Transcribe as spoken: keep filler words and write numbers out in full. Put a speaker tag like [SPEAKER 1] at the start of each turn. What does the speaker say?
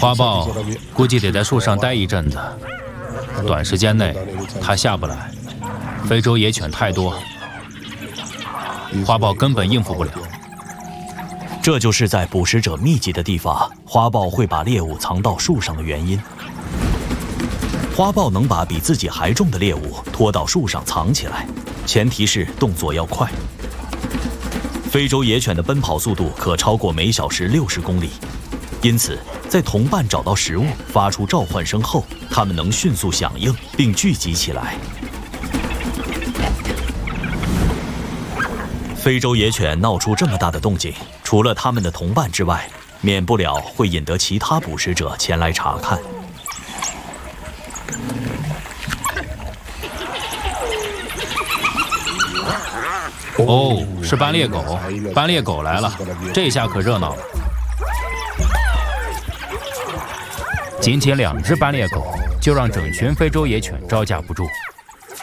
[SPEAKER 1] 花豹估计得在树上待一阵子，短时间内它下不来。非洲野犬太多，花豹根本应付不了。
[SPEAKER 2] 这就是在捕食者密集的地方，花豹会把猎物藏到树上的原因。花豹能把比自己还重的猎物拖到树上藏起来，前提是动作要快。非洲野犬的奔跑速度可超过每小时六十公里，因此在同伴找到食物、发出召唤声后，它们能迅速响应并聚集起来。非洲野犬闹出这么大的动静，除了它们的同伴之外，免不了会引得其他捕食者前来查看。
[SPEAKER 1] 哦，是斑鬣狗，斑鬣狗来了，这下可热闹了。仅仅两只斑鬣狗，就让整群非洲野犬招架不住。